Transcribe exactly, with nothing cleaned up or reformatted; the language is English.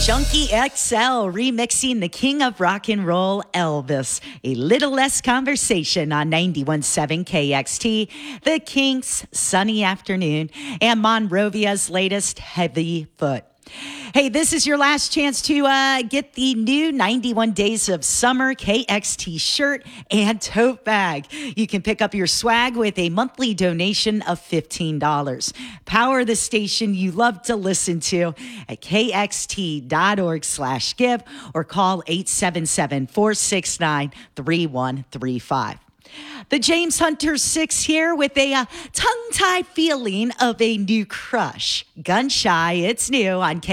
Junkie X L remixing the king of rock and roll, Elvis. A little less conversation on ninety-one point seven K X T, The Kinks' Sunny Afternoon, and Monrovia's latest Heavy Foot. Hey, this is your last chance to uh, get the new ninety-one Days of Summer K X T shirt and tote bag. You can pick up your swag with a monthly donation of fifteen dollars. Power the station you love to listen to at kxt.org slash give or call eight seven seven, four six nine, three one three five. The James Hunter Six here with a uh, tongue-tied feeling of a new crush. Gun Shy, it's new on K.